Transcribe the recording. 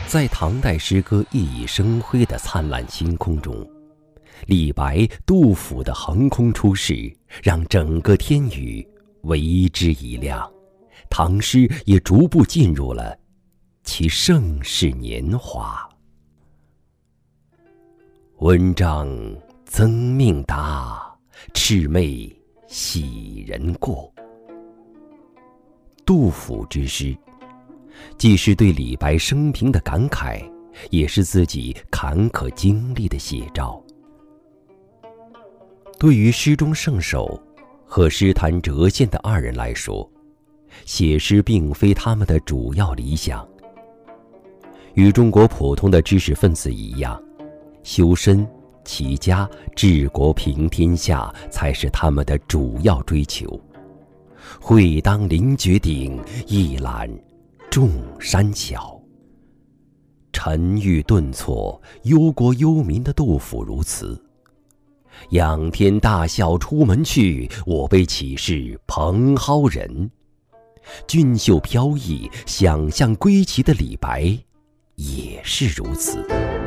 在唐代诗歌熠熠生辉的灿烂星空中，李白、杜甫的横空出世，让整个天宇为之一亮，唐诗也逐步进入了其盛世年华。温帐增命达，魑魅喜人过。杜甫之诗，既是对李白生平的感慨，也是自己坎坷经历的写照。对于诗中圣手和诗坛谪仙的二人来说，写诗并非他们的主要理想。与中国普通的知识分子一样，修身、齐家、治国平天下才是他们的主要追求。会当凌绝顶，一览众山小。沉郁顿挫、忧国忧民的杜甫如此。仰天大笑出门去，我辈岂是蓬蒿人。俊秀飘逸、想象归奇的李白也是如此。